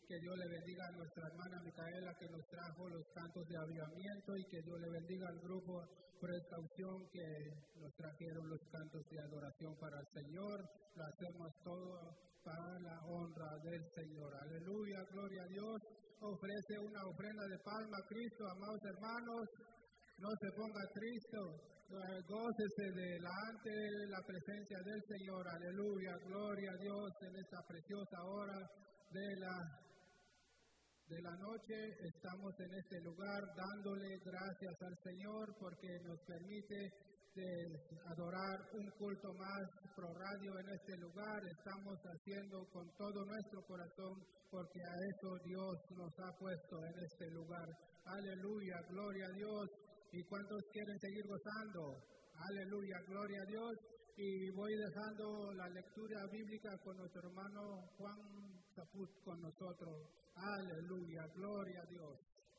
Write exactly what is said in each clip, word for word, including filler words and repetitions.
Que Dios le bendiga a nuestra hermana Micaela que nos trajo los cantos de avivamiento y que Dios le bendiga al grupo Precaución que nos trajeron los cantos de adoración para el Señor. Lo hacemos todo para la honra del Señor. Aleluya, gloria a Dios. Ofrece una ofrenda de palma a Cristo, amados hermanos. No se ponga triste, gócese delante de la presencia del Señor. Aleluya, gloria a Dios en esta preciosa hora de la de la noche. Estamos en este lugar dándole gracias al Señor porque nos permite de adorar un culto más pro radio en este lugar. Estamos haciendo con todo nuestro corazón porque a eso Dios nos ha puesto en este lugar. Aleluya, gloria a Dios. ¿Y cuántos quieren seguir gozando? Aleluya, gloria a Dios. Y voy dejando la lectura bíblica con nuestro hermano Juan Zaput con nosotros. Aleluya, gloria a Dios.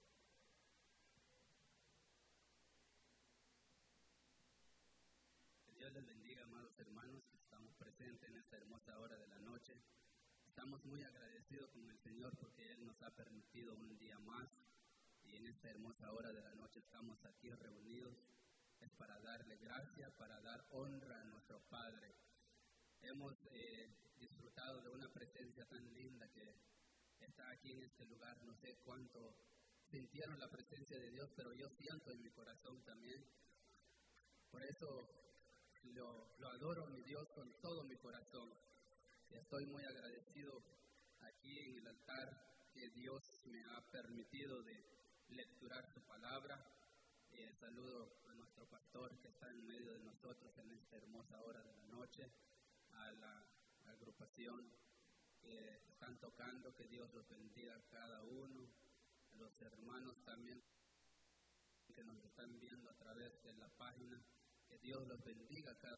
Que Dios les bendiga, amados hermanos, que estamos presentes en esta hermosa hora de la noche. Estamos muy agradecidos con el Señor porque Él nos ha permitido un día más y en esta hermosa hora de la noche estamos aquí reunidos. Es para darle gracias, para dar honra a nuestro Padre. Hemos eh, disfrutado de una presencia tan linda que está aquí en este lugar. No sé cuánto sintieron la presencia de Dios, pero yo siento en mi corazón también. Por eso lo, lo adoro a mi Dios con todo mi corazón. Y estoy muy agradecido aquí en el altar que Dios me ha permitido de lecturar su palabra. Eh, saludo a nuestro pastor que está en medio de nosotros en esta hermosa hora de la noche, a la agrupación que están tocando, que Dios los bendiga a cada uno, a los hermanos también que nos están viendo a través de la página, que Dios los bendiga a cada,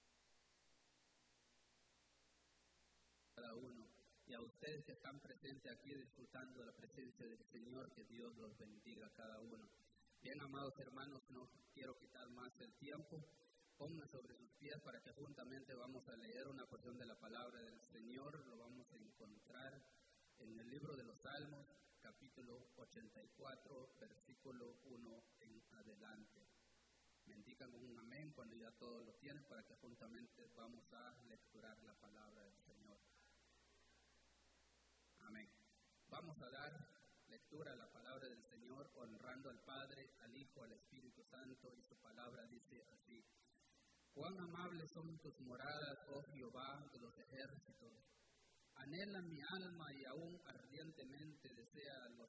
cada uno, y a ustedes que están presentes aquí disfrutando de la presencia del Señor, que Dios los bendiga a cada uno. Bien, amados hermanos, no quiero quitar más el tiempo. Pongan sobre sus pies para que juntamente vamos a leer una porción de la palabra del Señor. Lo vamos a encontrar en el libro de los Salmos, capítulo ochenta y cuatro, versículo uno en adelante. Me indican un amén cuando ya todos lo tienen para que juntamente vamos a lecturar la palabra del Señor. Amén. Vamos a dar lectura a la palabra del Señor, honrando al Padre, al Hijo, al Espíritu Santo, y su palabra dice así: Cuán amables son tus moradas, oh Jehová de los ejércitos. Anhela mi alma y aún ardientemente desea los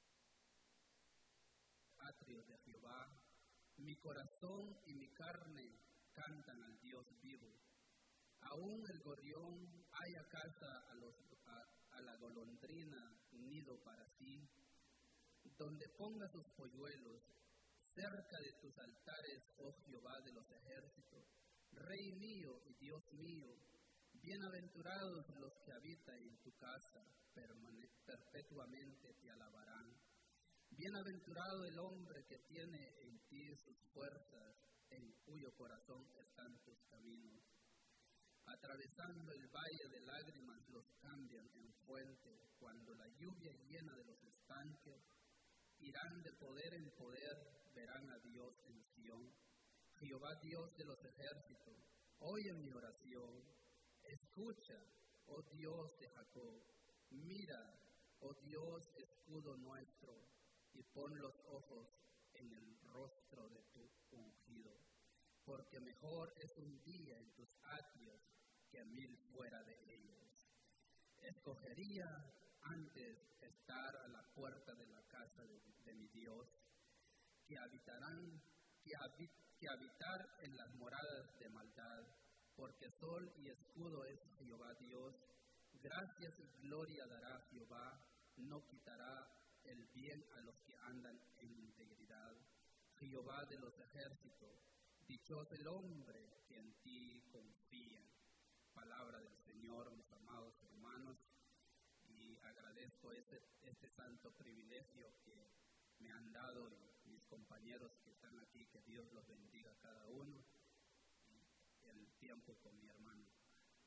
atrios de Jehová. Mi corazón y mi carne cantan al Dios vivo. Aún el gorrión halla casa a, los, a, a la golondrina, nido para sí, donde ponga sus polluelos, cerca de tus altares, oh Jehová de los ejércitos, Rey mío y Dios mío. Bienaventurados los que habitan en tu casa, perpetuamente te alabarán. Bienaventurado el hombre que tiene en ti sus fuerzas, en cuyo corazón están tus caminos. Atravesando el valle de lágrimas los cambian en fuente, cuando la lluvia llena de los estanques, irán de poder en poder, verán a Dios en Sión. Jehová Dios de los ejércitos, oye mi oración, escucha, oh Dios de Jacob, mira, oh Dios escudo nuestro, y pon los ojos en el rostro de tu ungido, porque mejor es un día en tus atrios que mil fuera de ellos. Escogería antes estar a la puerta de la casa de, de mi Dios, que habitarán, que, habit, que habitar en las moradas de maldad, porque sol y escudo es Jehová Dios. Gracias y gloria dará Jehová, no quitará el bien a los que andan en integridad. Jehová de los ejércitos, dichoso el hombre que en ti confía. Palabra del Señor, mis amados hermanos, y agradezco este, este santo privilegio que me han dado y mis compañeros que están aquí, que Dios los bendiga a cada uno, y el tiempo con mi hermano